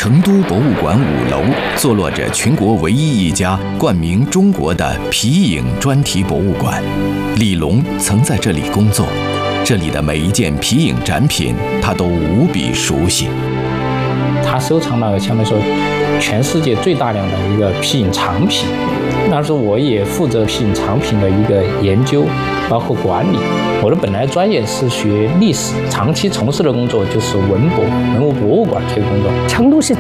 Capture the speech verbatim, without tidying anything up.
成都博物馆五楼坐落着全国唯一一家冠名中国的皮影专题博物馆。李龙曾在这里工作，这里的每一件皮影展品，他都无比熟悉。 他收藏了相当于说全世界最大量的一个皮影藏品。那时候我也负责皮影藏品的一个研究，包括管理。我的本来专业是学历史，长期从事的工作就是文博、文物博物馆这个工作。 成都是